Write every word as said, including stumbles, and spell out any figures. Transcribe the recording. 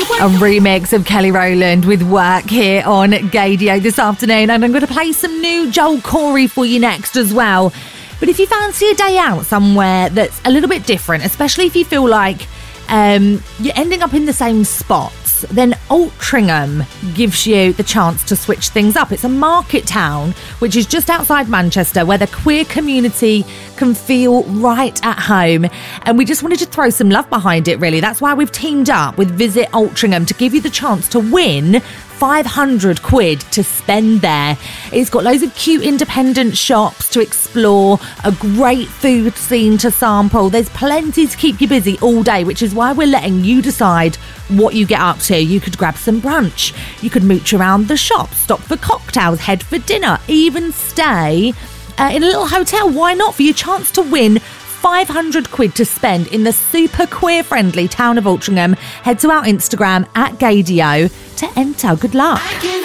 A remix of Kelly Rowland with Work here on Gaydio this afternoon, and I'm going to play some new Joel Corey for you next as well. But if you fancy a day out somewhere that's a little bit different, especially if you feel like um, you're ending up in the same spots, then Altrincham gives you the chance to switch things up. It's a market town which is just outside Manchester where the queer community can feel right at home, and we just wanted to throw some love behind it, really. That's why we've teamed up with Visit Altrincham to give you the chance to win five hundred quid to spend there. It's got loads of cute independent shops to explore, a great food scene to sample. There's plenty to keep you busy all day, which is why we're letting you decide what you get up to. You could grab some brunch, you could mooch around the shop, stop for cocktails, head for dinner, even stay uh, in a little hotel. Why not? For your chance to win five hundred quid to spend in the super queer friendly town of Altrincham. Head to our Instagram at Gaydio to enter. Good luck.